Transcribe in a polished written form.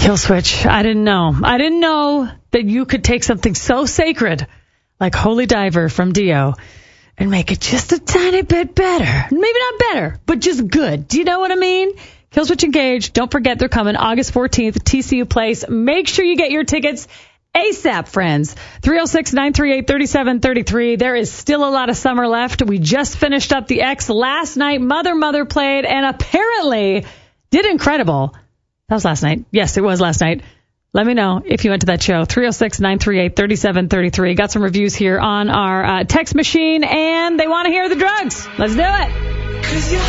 Killswitch, I didn't know. I didn't know that you could take something so sacred like Holy Diver from Dio and make it just a tiny bit better. Maybe not better, but just good. Do you know what I mean? Killswitch Engage. Don't forget they're coming August 14th, TCU Place. Make sure you get your tickets ASAP, friends. 306-938-3733. There is still a lot of summer left. We just finished up the X last night. Mother played and apparently did incredible. That was last night. Yes, it was last night. Let me know if you went to that show. 306-938-3733. Got some reviews here on our text machine, and they want to hear the drugs. Let's do it.